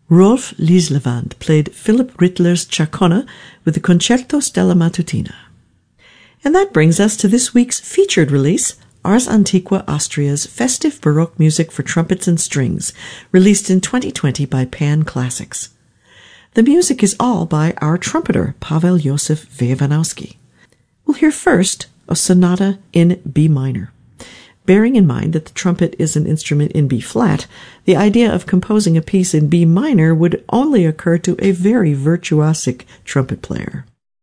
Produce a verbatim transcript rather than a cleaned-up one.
Rolf Lieslevand played Philipp Rittler's Chacona with the Concerto Stella Matutina. And that brings us to this week's featured release, Ars Antiqua Austria's festive Baroque music for trumpets and strings, released in twenty twenty by Pan Classics. The music is all by our trumpeter, Pavel Josef Wejanowski. We'll hear first a sonata in B minor. Bearing in mind that the trumpet is an instrument in B flat, the idea of composing a piece in B minor would only occur to a very virtuosic trumpet player.